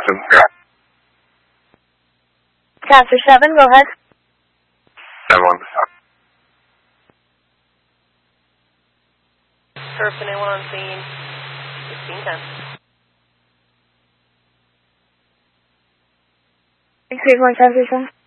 Chapter 7, go ahead. 7-1. Person, anyone on scene? 1610. 631, Chapter 7.